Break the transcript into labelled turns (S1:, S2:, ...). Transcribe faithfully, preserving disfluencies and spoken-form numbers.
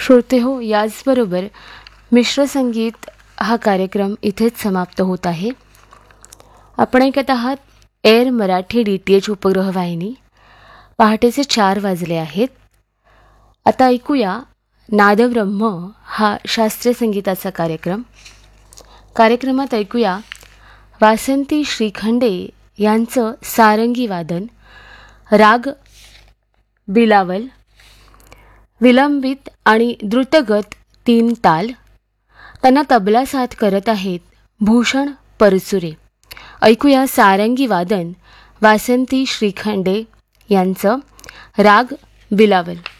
S1: श्रोते हो, याचबरोबर मिश्र संगीत हा कार्यक्रम इथेच समाप्त होत आहे. आपण ऐकत आहात air Marathi D T H उपग्रहवाहिनी. पहाटेचे चार वाजले आहेत. आता ऐकूया नादब्रह्म हा शास्त्रीय संगीताचा कार्यक्रम. कार्यक्रमात ऐकूया वासंती श्रीखंडे यांचं सारंगी वादन, राग बिलावल, विलंबित आणि द्रुतगत तीन ताल. त्यांना तबला साथ करत आहेत भूषण परचुरे. ऐकूया सारंगी वादन वासंती श्रीखंडे यांचं, राग बिलावल.